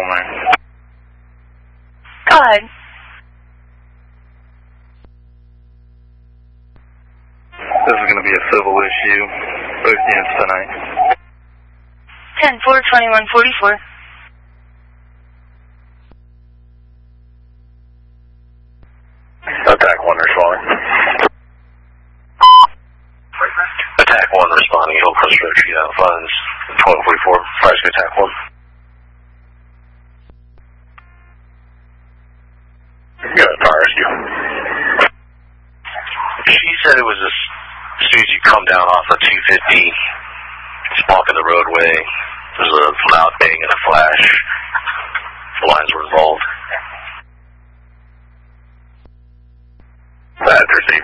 man. Go ahead. This is going to be a civil issue. Both units tonight. 10-4, 21-44. Attack 1 responding. Attack 1 responding. Hill Crest Road, shoot out funds. 1244. Flash attack 1. Got a fire rescue. She said it was as soon as you come down off of 250, it's blocking the roadway. There's a loud bang and a flash. The lines were involved. There's a